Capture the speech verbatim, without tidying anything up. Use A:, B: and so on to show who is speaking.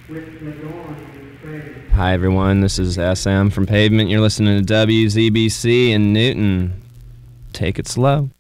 A: Hi everyone, this is S M from Pavement. You're listening to W Z B C in Newton. Take it slow.